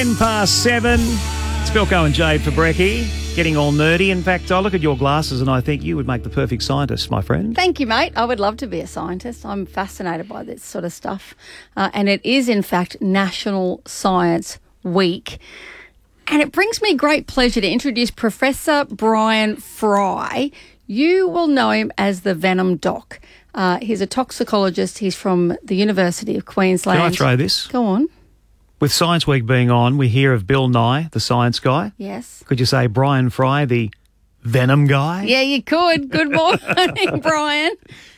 7:10. It's Bilko and Jade for brekkie. Getting all nerdy. In fact, I look at your glasses and I think you would make the perfect scientist, my friend. Thank you, mate. I would love to be a scientist. I'm fascinated by this sort of stuff. And it is, in fact, National Science Week. And it brings me great pleasure to introduce Professor Brian Fry. You will know him as the Venom Doc. He's a toxicologist. He's from the University of Queensland. Can I throw this? Go on. With Science Week being on, we hear of Bill Nye, the science guy. Yes. Could you say Brian Fry, the Venom guy? Yeah, you could. Good morning, Brian.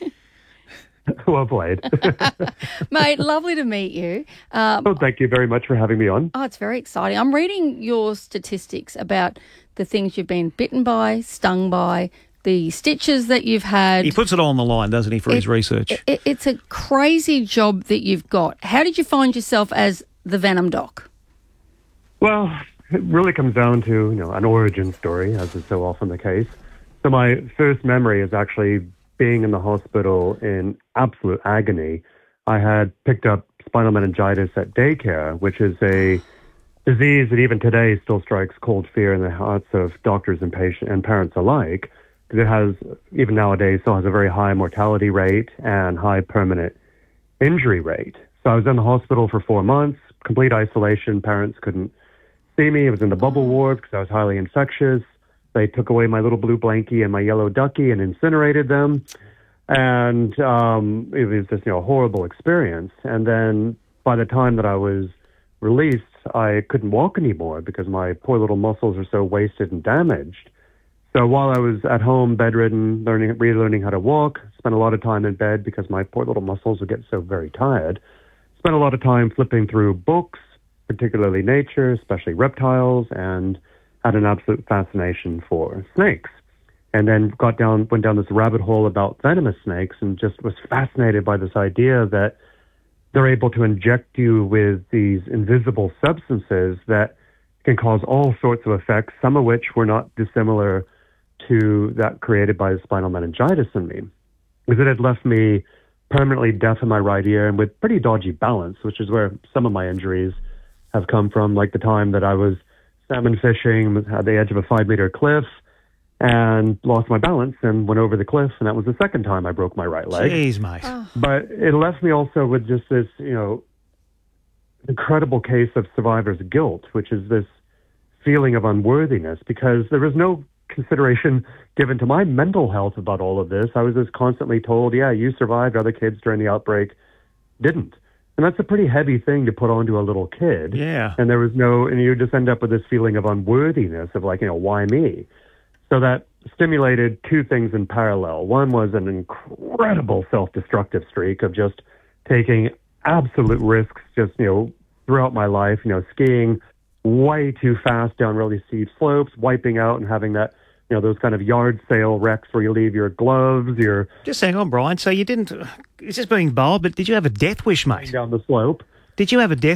Well played. Mate, lovely to meet you. Thank you very much for having me on. Oh, it's very exciting. I'm reading your statistics about the things you've been bitten by, stung by, the stitches that you've had. He puts it all on the line, doesn't he, for his research? It's a crazy job that you've got. How did you find yourself as the Venom Doc? Well, it really comes down to, an origin story, as is so often the case. So my first memory is actually being in the hospital in absolute agony. I had picked up spinal meningitis at daycare, which is a disease that even today still strikes cold fear in the hearts of doctors and patients and parents alike. Because it has, even nowadays, still has a very high mortality rate and high permanent injury rate. So I was in the hospital for 4 months, complete isolation. Parents couldn't see me. I was in the bubble ward because I was highly infectious. They took away my little blue blankie and my yellow ducky and incinerated them. And it was just, a horrible experience. And then by the time that I was released, I couldn't walk anymore because my poor little muscles were so wasted and damaged. So while I was at home, bedridden, relearning how to walk, spent a lot of time in bed because my poor little muscles would get so very tired. Spent a lot of time flipping through books, particularly nature, especially reptiles, and had an absolute fascination for snakes. And then went down this rabbit hole about venomous snakes and just was fascinated by this idea that they're able to inject you with these invisible substances that can cause all sorts of effects, some of which were not dissimilar to that created by the spinal meningitis in me. Because it had left me permanently deaf in my right ear and with pretty dodgy balance, which is where some of my injuries have come from, like the time that I was salmon fishing at the edge of a 5-meter cliff and lost my balance and went over the cliff, and that was the second time I broke my right leg. Jeez, mate. Oh. But it left me also with just this, incredible case of survivor's guilt, which is this feeling of unworthiness, because there was no consideration given to my mental health about all of this. I was just constantly told, yeah, you survived, other kids during the outbreak didn't. And that's a pretty heavy thing to put onto a little kid. Yeah. And and you just end up with this feeling of unworthiness of why me? So that stimulated two things in parallel. One was an incredible self-destructive streak of just taking absolute risks just, throughout my life, skiing way too fast down really steep slopes, wiping out and having that, those kind of yard sale wrecks where you leave your gloves, Just hang on, Brian. So you didn't, it's just being bold, but did you have a death wish, mate? down the slope. Did you have a death